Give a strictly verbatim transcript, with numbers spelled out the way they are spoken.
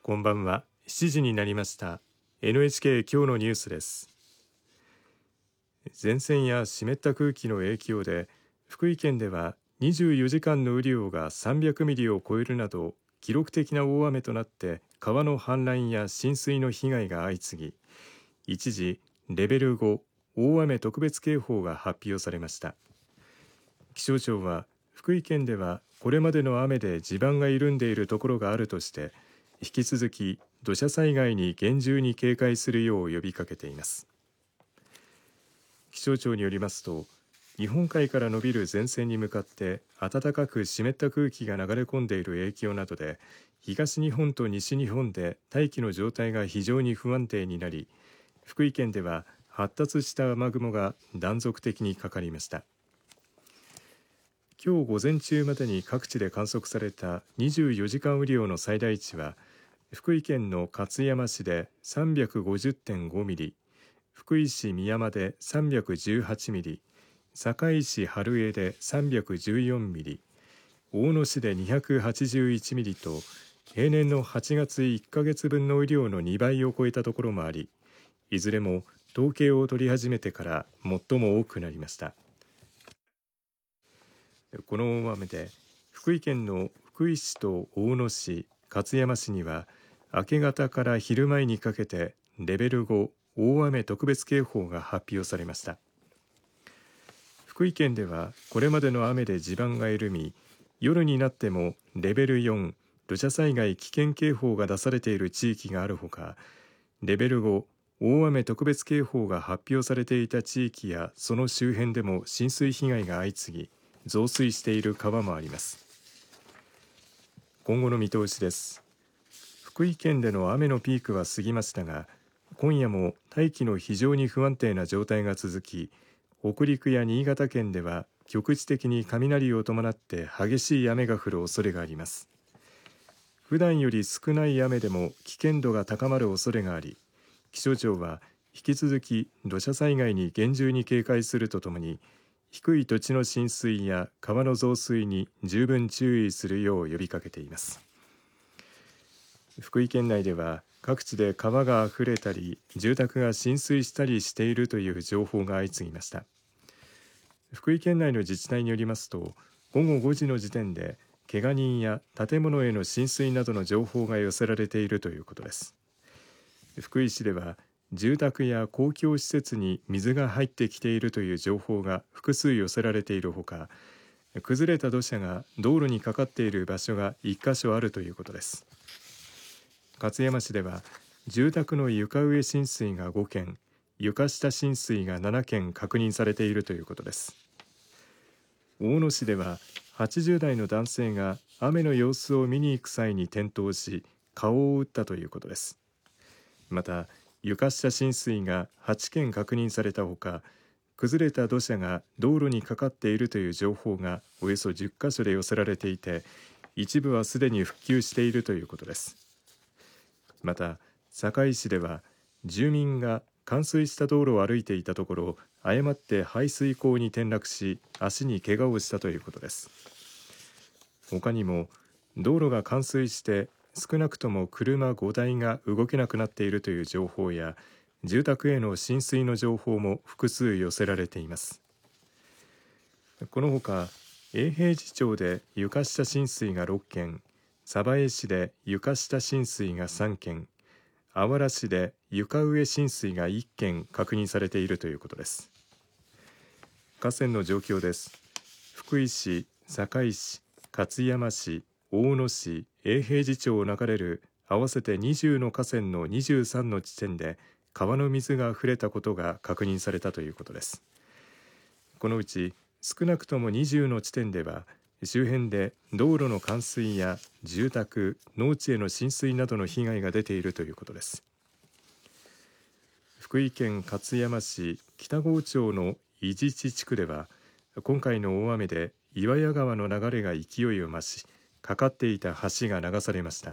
こんばんは。しちじになりました。エヌエイチケー 今日のニュースです。前線や湿った空気の影響で福井県ではにじゅうよじかんの雨量がさんびゃくミリを超えるなど記録的な大雨となって川の氾濫や浸水の被害が相次ぎ、一時レベルご大雨特別警報が発表されました。気象庁は福井県ではこれまでの雨で地盤が緩んでいるところがあるとして引き続き土砂災害に厳重に警戒するよう呼びかけています。気象庁によりますと、日本海から伸びる前線に向かって暖かく湿った空気が流れ込んでいる影響などで東日本と西日本で大気の状態が非常に不安定になり、福井県では発達した雨雲が断続的にかかりました。今日午前中までに各地で観測されたにじゅうよじかん雨量の最大値は福井県の勝山市で さんびゃくごじゅってんごミリ、福井市美山でさんびゃくじゅうはちミリ、坂井市春江でさんびゃくじゅうよんミリ、大野市でにひゃくはちじゅういちミリと平年のはちがついっかげつぶんの雨量のにばいを超えたところもあり、いずれも統計を取り始めてから最も多くなりました。この大雨で福井県の福井市と大野市、勝山市には明け方から昼前にかけてレベルご大雨特別警報が発表されました。福井県ではこれまでの雨で地盤が緩み、夜になってもレベルよん土砂災害危険警報が出されている地域があるほか、レベルご大雨特別警報が発表されていた地域やその周辺でも浸水被害が相次ぎ増水している川もあります。今後の見通しです。福井県での雨のピークは過ぎましたが、今夜も大気の非常に不安定な状態が続き、北陸や新潟県では局地的に雷を伴って激しい雨が降る恐れがあります。普段より少ない雨でも危険度が高まる恐れがあり、気象庁は引き続き土砂災害に厳重に警戒するとともに、低い土地の浸水や川の増水に十分注意するよう呼びかけています。福井県内では各地で川があふれたり住宅が浸水したりしているという情報が相次ぎました。福井県内の自治体によりますと、午後ごじの時点でけが人や建物への浸水などの情報が寄せられているということです。福井市では住宅や公共施設に水が入ってきているという情報が複数寄せられているほか、崩れた土砂が道路にかかっている場所がいっかしょあるということです。勝山市では住宅の床上浸水がごけん、床下浸水がななけん確認されているということです。大野市でははちじゅうだいの男性が雨の様子を見に行く際に転倒し顔を打ったということです。また床下浸水がはちけん確認されたほか、崩れた土砂が道路にかかっているという情報がおよそじゅっかしょで寄せられていて、一部はすでに復旧しているということです。また坂井市では住民が冠水した道路を歩いていたところ誤って排水溝に転落し足に怪我をしたということです。他にも道路が冠水して少なくとも車ごだいが動けなくなっているという情報や住宅への浸水の情報も複数寄せられています。このほか永平寺町で床下浸水がろっけん、鯖江市で床下浸水がさんけん、あわら市で床上浸水がいっけん確認されているということです。河川の状況です。福井市、坂井市、勝山市、大野市、永平寺町を流れる合わせてにじゅうの河川のにじゅうさんの地点で川の水が溢れたことが確認されたということです。このうち少なくともにじゅうの地点では周辺で道路の冠水や住宅、農地への浸水などの被害が出ているということです。福井県勝山市北郷町の伊地地地区では今回の大雨で岩屋川の流れが勢いを増し、かかっていた橋が流されました。